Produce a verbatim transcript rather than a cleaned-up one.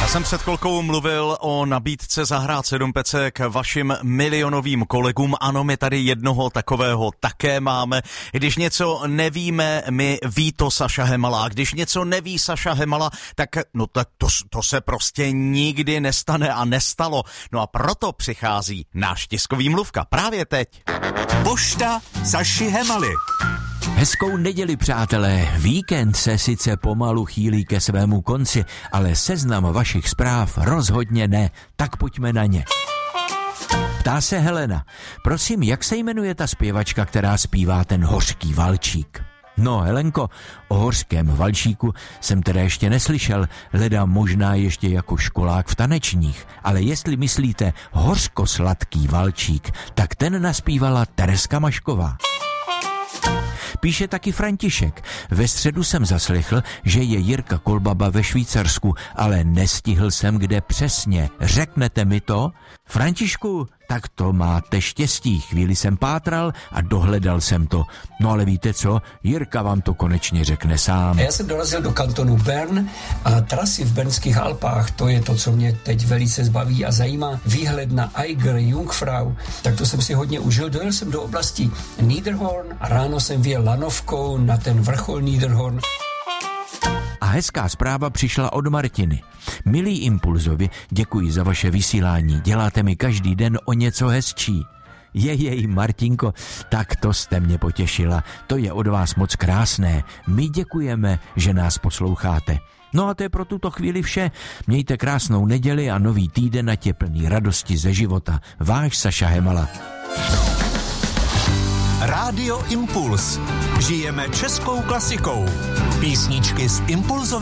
Já jsem před chvilkou mluvil o nabídce zahrát sedm pecek vašim milionovým kolegům. Ano, my tady jednoho takového také máme. Když něco nevíme, my ví to Saša Hemala. Když něco neví Saša Hemala, tak, no, tak to, to se prostě nikdy nestane a nestalo. No a proto přichází náš tiskový mluvka právě teď. Pošta Saši Hemaly. Hezkou neděli, přátelé. Víkend se sice pomalu chýlí ke svému konci, ale seznam vašich zpráv rozhodně ne. Tak pojďme na ně. Ptá se Helena. Prosím, jak se jmenuje ta zpěvačka, která zpívá ten hořký valčík? No, Helenko, o hořkém valčíku jsem teda ještě neslyšel, leda možná ještě jako školák v tanečních, ale jestli myslíte hořkosladký valčík, tak ten naspívala Tereska Mašková. Píše taky František. Ve středu jsem zaslechl, že je Jirka Kolbaba ve Švýcarsku, ale nestihl jsem, kde přesně. Řeknete mi to? Františku, tak to máte štěstí. Chvíli jsem pátral a dohledal jsem to. No ale víte co? Jirka vám to konečně řekne sám. Já jsem dorazil do kantonu Bern a trasy v Bernských Alpách, to je to, co mě teď velice zbaví a zajímá. Výhled na Eiger, Jungfrau, tak to jsem si hodně užil. Dojel jsem do oblasti Niederhorn a ráno jsem vyjel lanovkou na ten vrchol Niederhorn. A hezká zpráva přišla od Martiny. Milí Impulzovi, děkuji za vaše vysílání. Děláte mi každý den o něco hezčí. Jejej, Martinko, tak to jste mě potěšila. To je od vás moc krásné. My děkujeme, že nás posloucháte. No a to je pro tuto chvíli vše. Mějte krásnou neděli a nový týden, ať je plný radosti ze života. Váš Saša Hemala. Rádio Impuls. Žijeme českou klasikou. Písničky z Impulzové